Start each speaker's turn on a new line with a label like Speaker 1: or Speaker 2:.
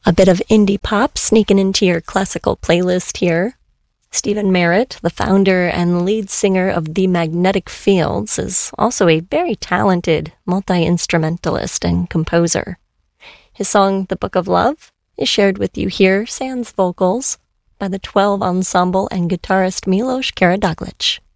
Speaker 1: A bit of indie pop sneaking into your classical playlist here. Stephen Merritt, the founder and lead singer of The Magnetic Fields, is also a very talented multi-instrumentalist and composer. His song, The Book of Love, is shared with you here, sans vocals, by the 12 ensemble and guitarist Milos Karadoglic.